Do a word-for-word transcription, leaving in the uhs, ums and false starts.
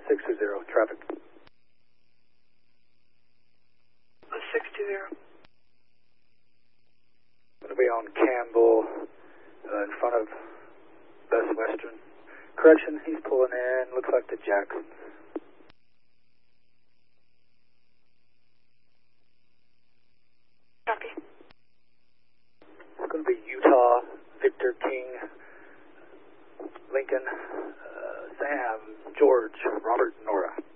six two zero, traffic. six two zero. Going to be on Campbell, uh, in front of Best Western. Correction, he's pulling in, looks like the Jacksons. Copy. It's going to be Utah, Victor King, Lincoln, uh, Sam, George, Robert, Nora.